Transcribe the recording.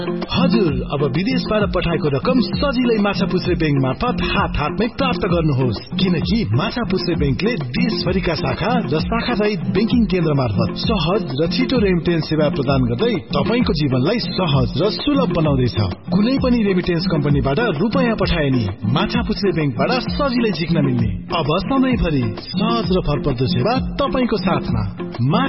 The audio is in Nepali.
हजुर, अब विदेशबाट पठाएको रकम सजिलै माछापुच्छ्रे बैंक मार्फत हातमै प्राप्त गर्नुहोस्, किनकि माछापुच्छ्रे बैंकले देशभरिका शाखा र शाखा रहित बैंकिङ केन्द्र मार्फत सहज र छिटो रेमिटेन्स सेवा प्रदान गर्दै तपाईको जीवनलाई सहज र सुलभ बनाउँदैछ। कुनै पनि रेमिटेन्स कम्पनीबाट रुपैयाँ पठाए नि माछापुच्छ्रे बैंकबाट सजिलै झिक्न मिल्ने, अब सधैँभरि सहज र भरपर्दो सेवा तपाईको साथमा।